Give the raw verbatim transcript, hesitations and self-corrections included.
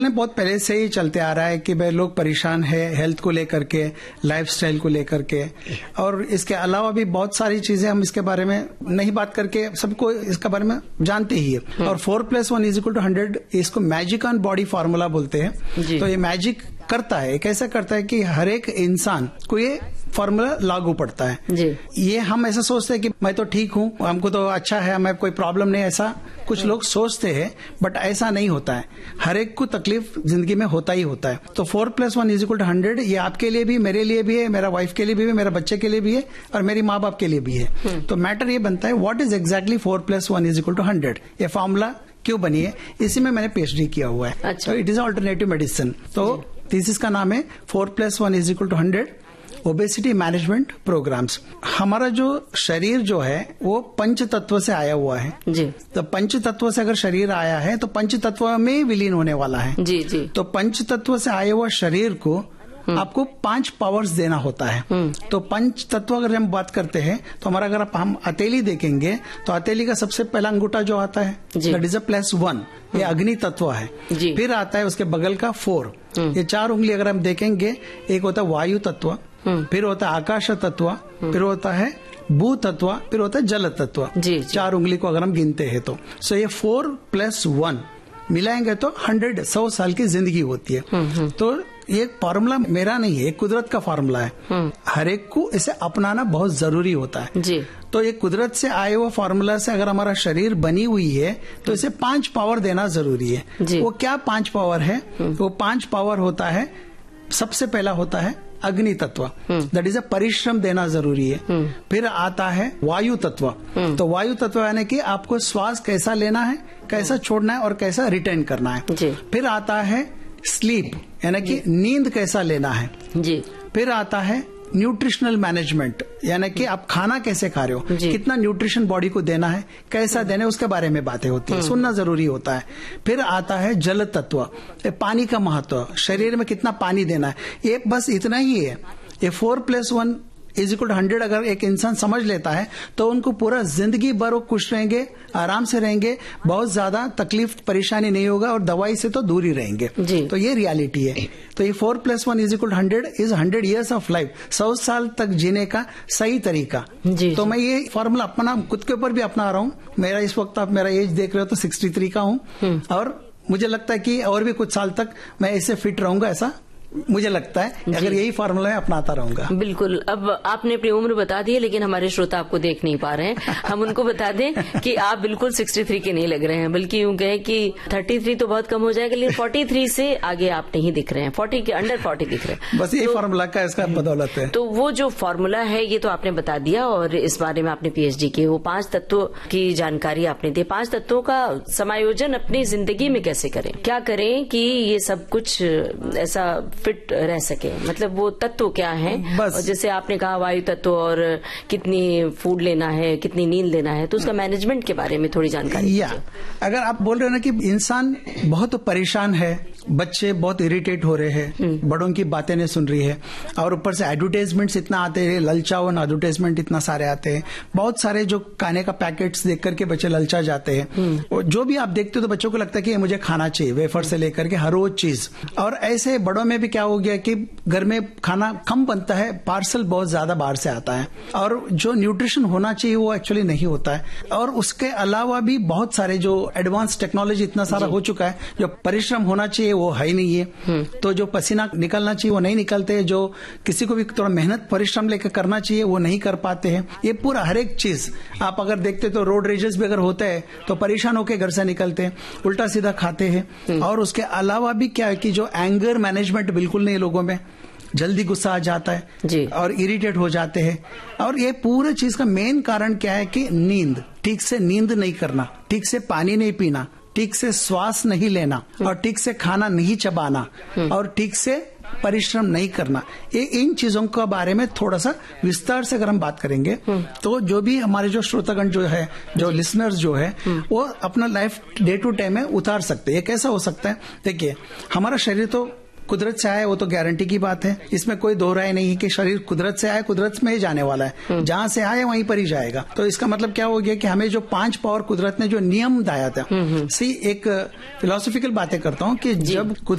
बहुत पहले से ही चलते आ रहा है कि भाई लोग परेशान है हेल्थ को लेकर के, लाइफस्टाइल को लेकर के, और इसके अलावा भी बहुत सारी चीजें हम इसके बारे में नहीं बात करके सबको इसके बारे में जानते ही है। और four plus one is equal two hundred, इसको मैजिक ऑन बॉडी फार्मूला बोलते हैं। तो ये मैजिक करता है, कैसे करता है कि हर एक इंसान को ये फॉर्मूला लागू पड़ता है जी। ये हम ऐसा सोचते हैं कि मैं तो ठीक हूँ, हमको तो अच्छा है, हमें कोई प्रॉब्लम नहीं, ऐसा कुछ लोग सोचते हैं, बट ऐसा नहीं होता है। हर एक को तकलीफ जिंदगी में होता ही होता है। तो four plus one is equal two hundred, ये आपके लिए भी, मेरे लिए भी है, मेरा वाइफ के लिए भी है, मेरे बच्चे के लिए भी है, और मेरी माँ बाप के लिए भी है। तो मैटर ये बनता है what is exactly four plus one is equal two hundred, ये फॉर्मूला क्यों बनी है, इसी में मैंने पीएचडी किया हुआ है। अच्छा। तो इट इज अल्टरनेटिव मेडिसिन। तो थीसिस का नाम है four plus one is equal two hundred obesity management programmes. हमारा जो शरीर जो है वो पंच तत्व से आया हुआ है जी। तो पंच तत्व से अगर शरीर आया है तो पंच तत्व में विलीन होने वाला है जी जी। तो पंच तत्व से आए हुआ शरीर को आपको पांच पावर्स देना होता है। तो पंच तत्व अगर हम बात करते हैं तो हमारा अगर हम हथेली देखेंगे तो हथेली का सबसे पहला अंगूठा जो आता है that is a plus one, ये अग्नि तत्व है। फिर आता है उसके बगल का फोर, ये चार उंगली अगर हम देखेंगे, एक होता है वायु तत्व, फिर होता है आकाश तत्व, फिर होता है भू तत्व, फिर होता है जल तत्व। चार उंगली को अगर हम गिनते हैं तो सो ये फोर प्लस वन मिलाएंगे तो हंड्रेड, सौ साल की जिंदगी होती है। तो ये फार्मूला मेरा नहीं है, एक कुदरत का फार्मूला है। हर एक को इसे अपनाना बहुत जरूरी होता है जी। तो ये कुदरत से आए हुआ फार्मूला से अगर हमारा शरीर बनी हुई है तो इसे पांच पावर देना जरूरी है जी। वो क्या पांच पावर है? वो पांच पावर होता है, सबसे पहला होता है अग्नि तत्व, दैट इज अ परिश्रम देना जरूरी है। फिर आता है वायु तत्व, तो वायु तत्व यानी कि आपको श्वास कैसा लेना है, कैसा छोड़ना है और कैसा रिटेन करना है जी। फिर आता है स्लीप, यानी कि नींद कैसा लेना है जी। फिर आता है न्यूट्रिशनल मैनेजमेंट, यानी कि आप खाना कैसे खा रहे हो, कितना न्यूट्रिशन बॉडी को देना है, कैसा देना है, उसके बारे में बातें होती है, सुनना जरूरी होता है। फिर आता है जल तत्व, पानी का महत्व, शरीर में कितना पानी देना है, ये बस इतना ही है। ये four plus one is equal two hundred अगर एक इंसान समझ लेता है तो उनको पूरा जिंदगी भर वो खुश रहेंगे, आराम से रहेंगे, बहुत ज्यादा तकलीफ परेशानी नहीं होगा और दवाई से तो दूर ही रहेंगे जी। तो ये रियलिटी है। तो ये four plus one is equal two hundred is hundred years of life, सौ साल तक जीने का सही तरीका जी। तो मैं ये फॉर्मूला अपना खुद के ऊपर भी अपना रहा हूँ। मेरा इस वक्त आप मेरा एज देख रहे हो तो सिक्सटी थ्री का हूँ, और मुझे लगता है कि और भी कुछ साल तक मैं इससे फिट रहूंगा, ऐसा मुझे लगता है, अगर यही फार्मूला है अपनाता रहूंगा। बिल्कुल। अब आपने अपनी उम्र बता दी है, लेकिन हमारे श्रोता आपको देख नहीं पा रहे हैं। हम उनको बता दें कि आप बिल्कुल सिक्सटी थ्री के नहीं लग रहे हैं, बल्कि यूं कहें कि थर्टी थ्री तो बहुत कम हो जाएगा, लेकिन फोर्टी थ्री से आगे आप नहीं दिख रहे हैं, फोर्टी के अंडर फोर्टी दिख रहे हैं। बस यही तो, फार्मूला का इसका बदौलत है। तो वो जो फार्मूला है ये तो आपने बता दिया, और इस बारे में आपने पीएचडी की, वो पांच तत्वों की जानकारी आपने दी। पांच तत्वों का समायोजन अपनी जिंदगी में कैसे करें, क्या करें कि ये सब कुछ ऐसा फिट रह सके, मतलब वो तत्व क्या है? बस जैसे आपने कहा वायु तत्व, और कितनी फूड लेना है, कितनी नींद लेना है, तो उसका मैनेजमेंट के बारे में थोड़ी जानकारी। या अगर आप बोल रहे हो ना कि इंसान बहुत परेशान है, बच्चे बहुत इरिटेट हो रहे हैं, बड़ों की बातें नहीं सुन रही है, और ऊपर से एडवर्टाइजमेंट्स इतना आते हैं, ललचावन एडवर्टाइजमेंट इतना सारे आते हैं, बहुत सारे जो खाने का पैकेट्स देख करके बच्चे ललचा जाते हैं। और जो भी आप देखते हो तो बच्चों को लगता है कि मुझे खाना चाहिए, वेफर से लेकर के हर रोज चीज। और ऐसे बड़ों में भी क्या हो गया कि घर में खाना कम बनता है, पार्सल बहुत ज्यादा बाहर से आता है, और जो न्यूट्रिशन होना चाहिए वो एक्चुअली नहीं होता है। और उसके अलावा भी बहुत सारे जो एडवांस टेक्नोलॉजी इतना सारा हो चुका है, जो परिश्रम होना चाहिए वो है ही नहीं है। तो जो पसीना निकलना चाहिए वो नहीं निकलते, जो किसी को भी थोड़ा मेहनत परिश्रम लेकर करना चाहिए वो नहीं कर पाते हैं। ये पूरा हर एक चीज आप अगर देखते तो रोड रेजेस भी अगर होते हैं तो परेशान होकर घर से निकलते हैं, उल्टा सीधा खाते हैं। और उसके अलावा भी क्या है कि जो एंगर मैनेजमेंट बिल्कुल नहीं लोगों में, जल्दी गुस्सा आ जाता है जी। और इरिटेट हो जाते हैं। और ये पूरे चीज का मेन कारण क्या है कि नींद, ठीक से नींद नहीं करना, ठीक से पानी नहीं पीना, ठीक से श्वास नहीं लेना, और ठीक से खाना नहीं चबाना, और ठीक से परिश्रम नहीं करना। ये इन चीजों के बारे में थोड़ा सा विस्तार से अगर हम बात करेंगे तो जो भी हमारे जो श्रोतागण जो है, जो लिसनर्स जो है, वो अपना लाइफ डे टू डे में उतार सकते हैं। ये कैसा हो सकता है? देखिए, हमारा शरीर तो कुदरत से आया, वो तो गारंटी की बात है, इसमें कोई दो राय नहीं है कि शरीर कुदरत से आया, कुदरत में ही जाने वाला है, जहां से आया वहीं पर ही जाएगा। तो इसका मतलब क्या हो गया कि हमें जो पांच पावर कुदरत ने जो नियम दिया था, सी एक फिलोसॉफिकल बातें करता हूं कि जब